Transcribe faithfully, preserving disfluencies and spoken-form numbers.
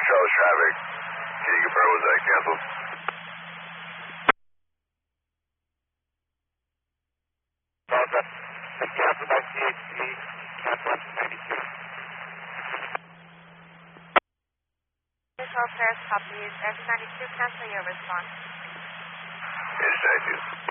Charles traffic. Can you confirm was that canceled? Delta. It's canceled by C H C. Cancellation ninety-two. Control Paris copies. X ninety-two, cancel your response. Yes, ninety-two.